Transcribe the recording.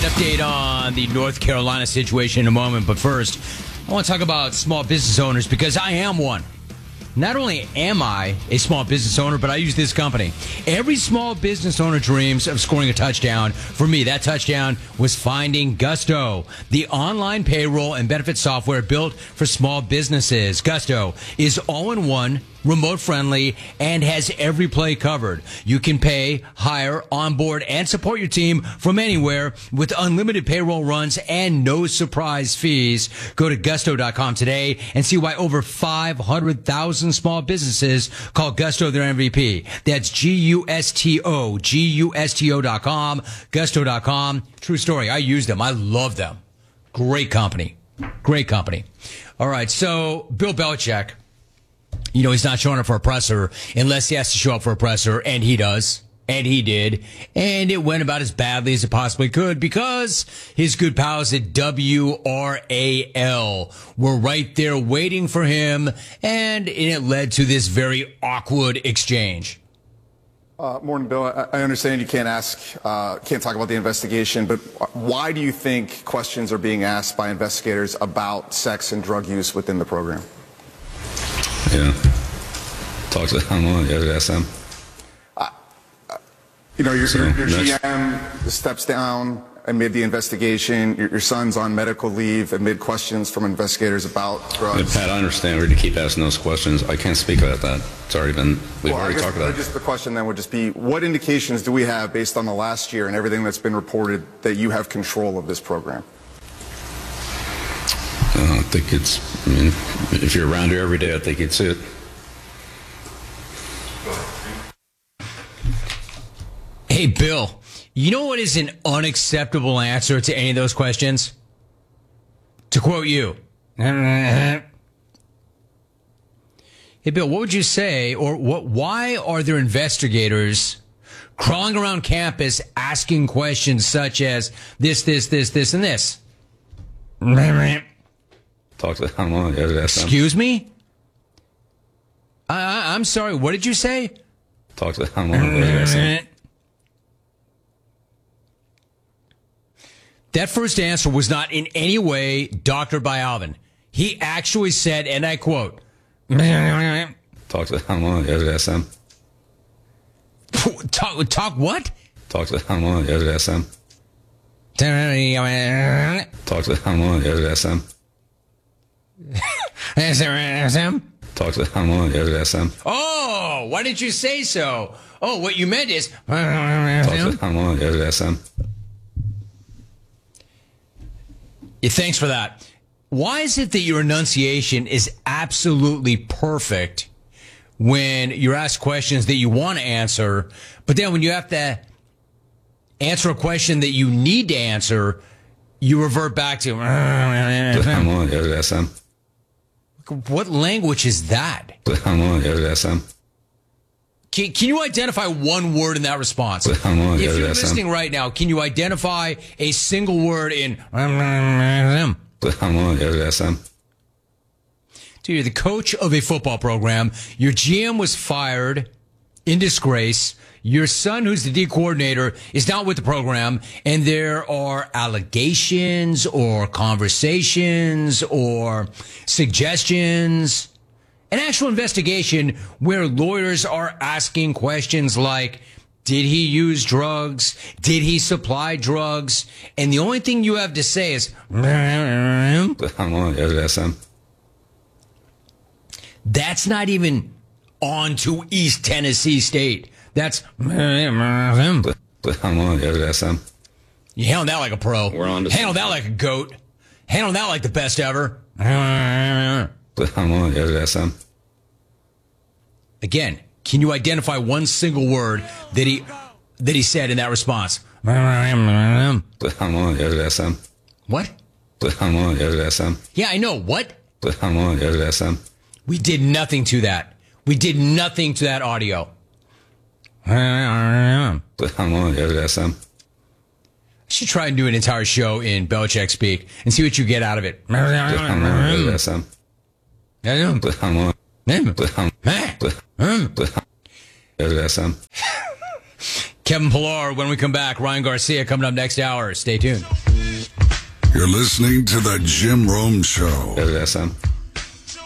an update on the North Carolina situation in a moment, but first, I want to talk about small business owners because I am one. Not only am I a small business owner, but I use this company. Every small business owner dreams of scoring a touchdown. For me, that touchdown was finding Gusto, the online payroll and benefit software built for small businesses. Gusto is all-in-one, remote-friendly, and has every play covered. You can pay, hire, onboard, and support your team from anywhere with unlimited payroll runs and no surprise fees. Go to gusto.com today and see why over 500,000 small businesses call Gusto their MVP. That's Gusto, Gusto.com, Gusto.com. True story. I use them. I love them. Great company. Great company. All right. So Bill Belichick, you know, he's not showing up for a presser unless he has to show up for a presser, and he does. And he did. And it went about as badly as it possibly could because his good pals at WRAL were right there waiting for him, and it led to this very awkward exchange. Morning, Bill. I understand you can't talk about the investigation, but why do you think questions are being asked by investigators about sex and drug use within the program? Yeah. Talk to them. Yeah, ask them. You know, your GM steps down amid the investigation. Your son's on medical leave amid questions from investigators about drugs. Pat, I understand. We're going to keep asking those questions. I can't speak about that. It's already been, we've already talked about it. Just the question then would just be, what indications do we have based on the last year and everything that's been reported that you have control of this program? I think it's, I mean, if you're around here every day, I think you'd see it. Hey, Bill, you know what is an unacceptable answer to any of those questions? To quote you. Hey, Bill, what would you say, or why are there investigators crawling around campus asking questions such as this, and this? Talk to them. Yeah, excuse me? I'm sorry, what did you say? Talk to them. That first answer was not in any way doctored by Alvin. He actually said, and I quote, talk to them. Yeah, ask them. Talk what? Talk to them. Yeah, ask them. Talk to them. Yeah, ask them. Talk to them. Yeah, ask them. Oh, why did you say so? Oh, what you meant is talk to them. Yeah, ask them. Yeah, thanks for that. Why is it that your enunciation is absolutely perfect when you're asked questions that you want to answer, but then when you have to answer a question that you need to answer, you revert back to what language is that? Can you identify one word in that response? If you're listening right now, can you identify a single word in Dude, you're the coach of a football program. Your GM was fired in disgrace. Your son, who's the D coordinator, is not with the program, and there are allegations or conversations or suggestions, an actual investigation where lawyers are asking questions like, did he use drugs? Did he supply drugs? And the only thing you have to say is, that's not even on to East Tennessee State. That's you handled that like a pro. Handled that like a goat. Handled that like the best ever. Again, can you identify one single word that he said in that response? What? Yeah, I know. What? We did nothing to that. We did nothing to that audio. I should try and do an entire show in Belichick speak and see what you get out of it. Kevin Pillar, when we come back, Ryan Garcia coming up next hour. Stay tuned. You're listening to The Jim Rome Show. WSM.